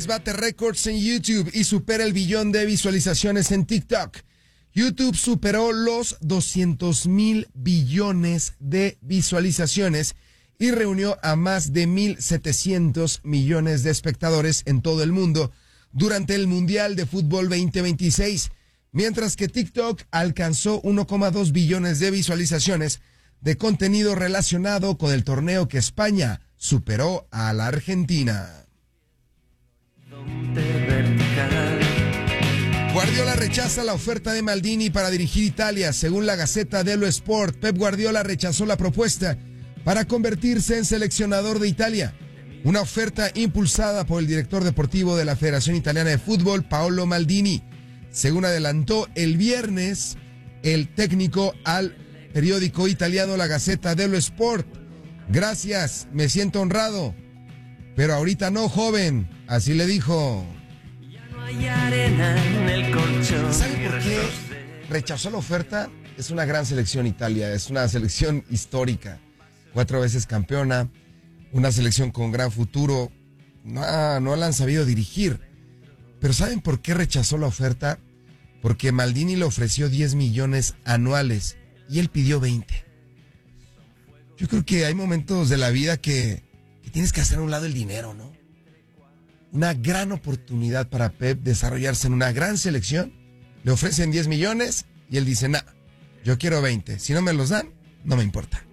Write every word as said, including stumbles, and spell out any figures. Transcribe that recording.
Bate récords en YouTube y supera el billón de visualizaciones en TikTok. YouTube superó los doscientos mil billones de visualizaciones y reunió a más de mil setecientos millones de espectadores en todo el mundo durante el Mundial de Fútbol veinte veintiséis, mientras que TikTok alcanzó uno coma dos billones de visualizaciones de contenido relacionado con el torneo que España superó a la Argentina. Guardiola rechaza la oferta de Maldini para dirigir Italia. Según la Gazzetta dello Sport, Pep Guardiola rechazó la propuesta para convertirse en seleccionador de Italia, una oferta impulsada por el director deportivo de la Federación Italiana de Fútbol, Paolo Maldini. Según adelantó el viernes el técnico al periódico italiano La Gazzetta dello Sport. Gracias, me siento honrado, pero ahorita no, joven, así le dijo. ¿Sabe por qué rechazó la oferta? Es una gran selección Italia, es una selección histórica, cuatro veces campeona, una selección con gran futuro, no, no la han sabido dirigir. Pero ¿saben por qué rechazó la oferta? Porque Maldini le ofreció diez millones anuales y él pidió veinte. Yo creo que hay momentos de la vida que, que tienes que hacer a un lado el dinero, ¿no? Una gran oportunidad para Pep desarrollarse en una gran selección. Le ofrecen diez millones y él dice, nah, yo quiero veinte. Si no me los dan, no me importa.